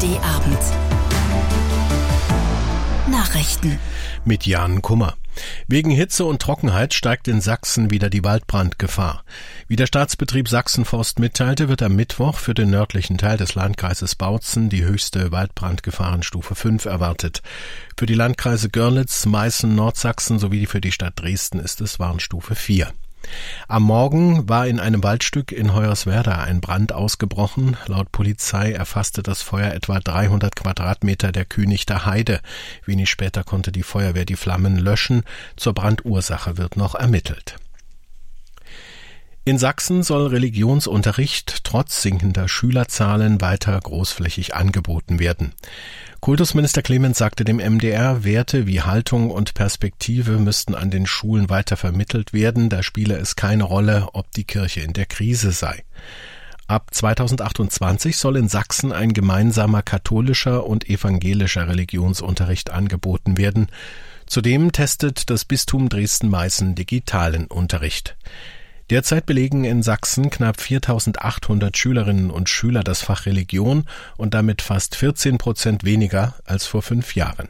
ARD-Abend. Nachrichten. Mit Jan Kummer. Wegen Hitze und Trockenheit steigt in Sachsen wieder die Waldbrandgefahr. Wie der Staatsbetrieb Sachsenforst mitteilte, wird am Mittwoch für den nördlichen Teil des Landkreises Bautzen die höchste Waldbrandgefahrenstufe 5 erwartet. Für die Landkreise Görlitz, Meißen, Nordsachsen sowie für die Stadt Dresden ist es Warnstufe 4. Am Morgen war in einem Waldstück in Hoyerswerda ein Brand ausgebrochen. Laut Polizei erfasste das Feuer etwa 300 Quadratmeter der Kühnichter Heide. Wenig später konnte die Feuerwehr die Flammen löschen. Zur Brandursache wird noch ermittelt. In Sachsen soll Religionsunterricht trotz sinkender Schülerzahlen weiter großflächig angeboten werden. Kultusminister Clemens sagte dem MDR, Werte wie Haltung und Perspektive müssten an den Schulen weiter vermittelt werden, da spiele es keine Rolle, ob die Kirche in der Krise sei. Ab 2028 soll in Sachsen ein gemeinsamer katholischer und evangelischer Religionsunterricht angeboten werden. Zudem testet das Bistum Dresden-Meißen digitalen Unterricht. Derzeit belegen in Sachsen knapp 4.800 Schülerinnen und Schüler das Fach Religion und damit fast 14% weniger als vor 5 Jahren.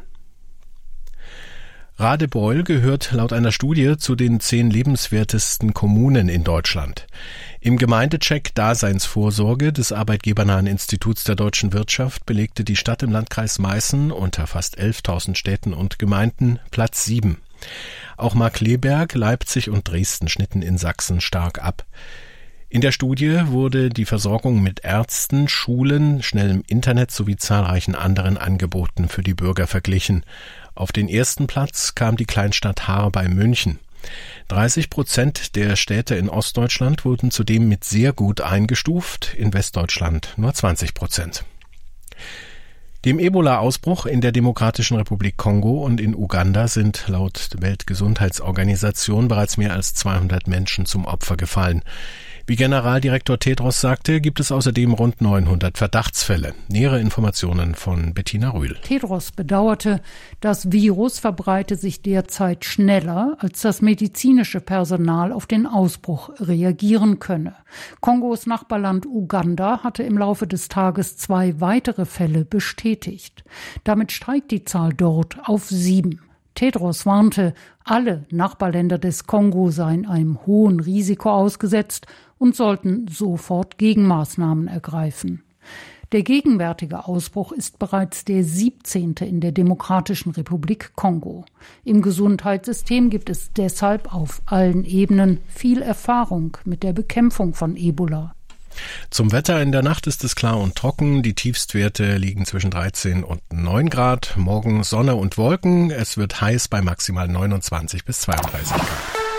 Radebeul gehört laut einer Studie zu den 10 lebenswertesten Kommunen in Deutschland. Im Gemeindecheck Daseinsvorsorge des Arbeitgebernahen Instituts der deutschen Wirtschaft belegte die Stadt im Landkreis Meißen unter fast 11.000 Städten und Gemeinden Platz 7. Auch Markkleeberg, Leipzig und Dresden schnitten in Sachsen stark ab. In der Studie wurde die Versorgung mit Ärzten, Schulen, schnellem Internet sowie zahlreichen anderen Angeboten für die Bürger verglichen. Auf den ersten Platz kam die Kleinstadt Haar bei München. 30% der Städte in Ostdeutschland wurden zudem mit sehr gut eingestuft, in Westdeutschland nur 20%. Dem Ebola-Ausbruch in der Demokratischen Republik Kongo und in Uganda sind laut Weltgesundheitsorganisation bereits mehr als 200 Menschen zum Opfer gefallen. Wie Generaldirektor Tedros sagte, gibt es außerdem rund 900 Verdachtsfälle. Nähere Informationen von Bettina Rühl. Tedros bedauerte, das Virus verbreite sich derzeit schneller, als das medizinische Personal auf den Ausbruch reagieren könne. Kongos Nachbarland Uganda hatte im Laufe des Tages 2 weitere Fälle bestätigt. Damit steigt die Zahl dort auf 7. Tedros warnte, alle Nachbarländer des Kongo seien einem hohen Risiko ausgesetzt und sollten sofort Gegenmaßnahmen ergreifen. Der gegenwärtige Ausbruch ist bereits der 17. in der Demokratischen Republik Kongo. Im Gesundheitssystem gibt es deshalb auf allen Ebenen viel Erfahrung mit der Bekämpfung von Ebola. Zum Wetter: In der Nacht ist es klar und trocken. Die Tiefstwerte liegen zwischen 13 und 9 Grad. Morgen Sonne und Wolken. Es wird heiß bei maximal 29 bis 32 Grad.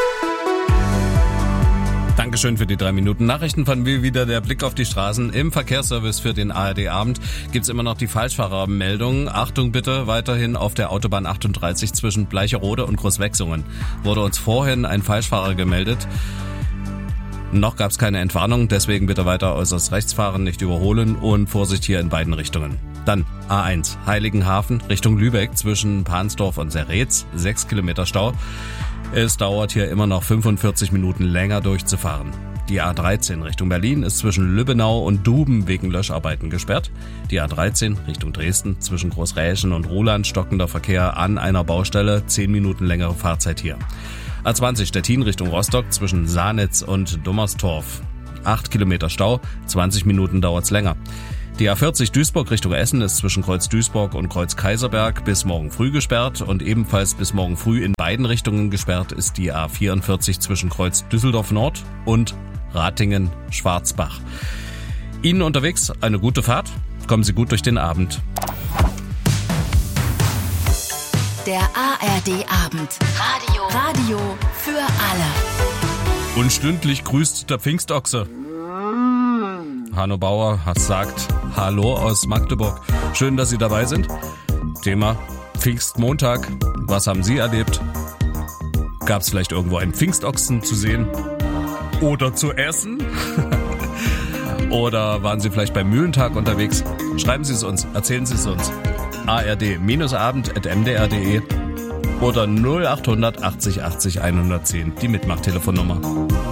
Dankeschön für die 3 Minuten Nachrichten. Von mir wieder der Blick auf die Straßen. Im Verkehrsservice für den ARD-Abend gibt's immer noch die Falschfahrermeldung. Achtung bitte, weiterhin auf der Autobahn 38 zwischen Bleicherode und Großwechsungen wurde uns vorhin ein Falschfahrer gemeldet. Noch gab's keine Entwarnung, deswegen bitte weiter äußerst rechts fahren, nicht überholen und Vorsicht hier in beiden Richtungen. Dann A1 Heiligenhafen Richtung Lübeck zwischen Pansdorf und Serretz, 6 Kilometer Stau. Es dauert hier immer noch 45 Minuten länger durchzufahren. Die A13 Richtung Berlin ist zwischen Lübbenau und Duben wegen Löscharbeiten gesperrt. Die A13 Richtung Dresden zwischen Großräschen und Ruhland stockender Verkehr an einer Baustelle, 10 Minuten längere Fahrzeit hier. A20 Stettin Richtung Rostock zwischen Sahnitz und Dummerstorf. 8 Kilometer Stau, 20 Minuten dauert's länger. Die A40 Duisburg Richtung Essen ist zwischen Kreuz Duisburg und Kreuz Kaiserberg bis morgen früh gesperrt und ebenfalls bis morgen früh in beiden Richtungen gesperrt ist die A44 zwischen Kreuz Düsseldorf Nord und Ratingen-Schwarzbach. Ihnen unterwegs eine gute Fahrt. Kommen Sie gut durch den Abend. Der ARD-Abend. Radio für alle. Und stündlich grüßt der Pfingstochse. Hanno Bauer hat sagt Hallo aus Magdeburg. Schön, dass Sie dabei sind. Thema Pfingstmontag. Was haben Sie erlebt? Gab es vielleicht irgendwo einen Pfingstochsen zu sehen? Oder zu essen? Oder waren Sie vielleicht beim Mühlentag unterwegs? Schreiben Sie es uns, erzählen Sie es uns. ard-abend@mdr.de oder 0800 80 80 110, die Mitmachtelefonnummer.